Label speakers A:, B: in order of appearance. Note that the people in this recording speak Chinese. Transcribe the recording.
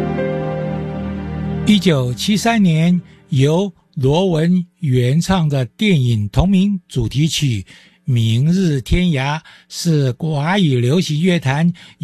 A: 1973年由罗文原唱的电影同名主题曲《明日天涯》是华语流行乐坛